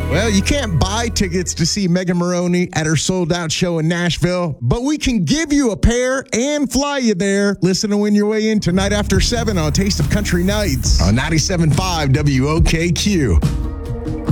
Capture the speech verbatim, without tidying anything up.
Well, you can't buy tickets to see Megan Moroney at her sold-out show in Nashville, but we can give you a pair and fly you there. Listen to Win Your Way In tonight after seven on Taste of Country Nights on ninety-seven point five W O K Q.